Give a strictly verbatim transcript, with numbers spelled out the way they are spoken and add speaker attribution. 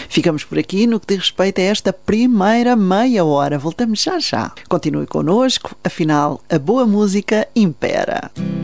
Speaker 1: Ficamos por aqui no que diz respeito a esta primeira meia hora. Voltamos já já. Continue connosco, afinal, a boa música impera.